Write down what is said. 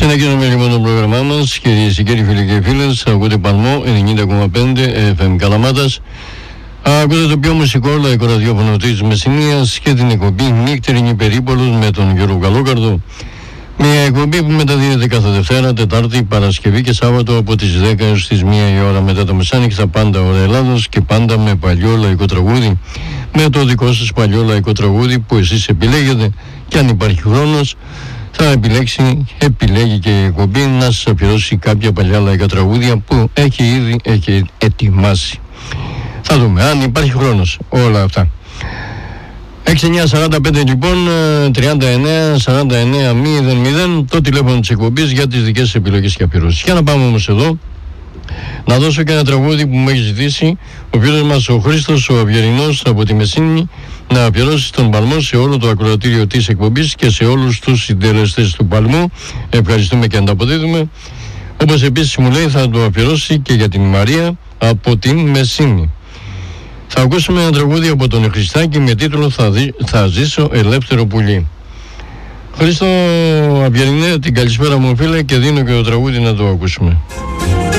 Συνεχίζουμε λοιπόν το πρόγραμμά μας, κυρίες και κύριοι, φίλοι και φίλες. Ακούτε Παλμό 90,5 FM Καλαμάτας. Ακούτε το πιο μουσικό λαϊκό ραδιόφωνο της Μεσσηνίας και την εκπομπή Νύχτερινη Περίπολος με τον Γιώργο Καλόκαρδο. Μια εκπομπή που μεταδίδεται κάθε Δευτέρα, Τετάρτη, Παρασκευή και Σάββατο από τις 10 έως τις 1 η ώρα μετά το μεσάνυχτα, πάντα ώρα Ελλάδος και πάντα με παλιό λαϊκό τραγούδι. Με το δικό σας παλιό λαϊκό τραγούδι που εσείς επιλέγετε, και αν υπάρχει χρόνος θα επιλέγει και η εκπομπή να σας αφιερώσει κάποια παλιά λαϊκά τραγούδια που έχει ετοιμάσει. Θα δούμε αν υπάρχει χρόνος όλα αυτά. 6945 λοιπόν 39-49-49-00 το τηλέφωνο της εκπομπής για τις δικές σας επιλογές και αφιερώσεις. Για να πάμε όμως εδώ να δώσω και ένα τραγούδι που μου έχει ζητήσει ο φίλος μας ο Χρήστος ο Αυγερινός από τη Μεσσήνη, να αφιερώσει τον Παλμό σε όλο το ακροατήριο της εκπομπής και σε όλους τους συντελεστές του Παλμού. Ευχαριστούμε και ανταποδίδουμε. Όπως επίσης μου λέει θα το αφιερώσει και για την Μαρία από την Μεσσήνη. Θα ακούσουμε ένα τραγούδι από τον Χριστάκη με τίτλο «Θα ζήσω ελεύθερο πουλί». Χρήστο Αυγερινέ, την καλησπέρα μου φίλε, και δίνω και το τραγούδι να το ακούσουμε.